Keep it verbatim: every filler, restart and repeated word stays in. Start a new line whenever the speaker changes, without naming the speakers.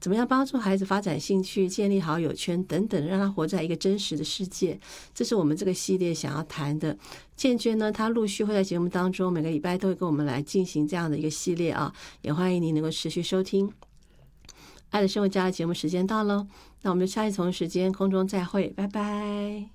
怎么样帮助孩子发展兴趣、建立好友圈等等，让他活在一个真实的世界。这是我们这个系列想要谈的。建娟呢，她陆续会在节目当中每个礼拜都会跟我们来进行这样的一个系列啊，也欢迎你能够持续收听。爱的生活家的节目时间到了，那我们就下一同时间空中再会，拜拜。